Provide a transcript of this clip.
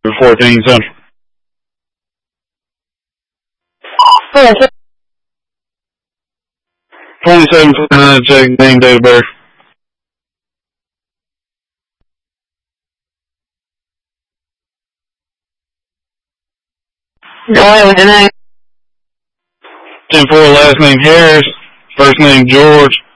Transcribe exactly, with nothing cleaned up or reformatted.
fourteen Central. twenty-seven twenty-nine, check name, date of birth. Go ahead with the name. ten four, last name Harris, first name George,